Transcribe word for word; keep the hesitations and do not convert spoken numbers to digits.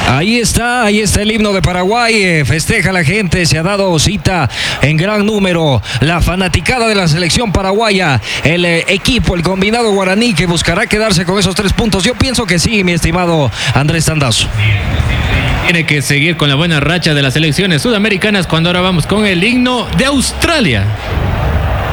Ahí está, ahí está el himno de Paraguay, eh, festeja la gente, se ha dado cita en gran número, la fanaticada de la selección paraguaya, el eh, equipo, el combinado guaraní que buscará quedarse con esos tres puntos. Yo pienso que sí, mi estimado Andrés Tandazo. Tiene que seguir con la buena racha de las selecciones sudamericanas cuando ahora vamos con el himno de Australia.